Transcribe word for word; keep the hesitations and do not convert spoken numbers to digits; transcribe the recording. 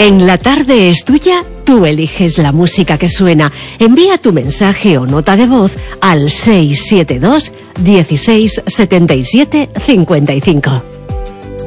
En La Tarde es Tuya, tú eliges la música que suena. Envía tu mensaje o nota de voz al seis siete dos, dieciséis, setenta y siete, cincuenta y cinco.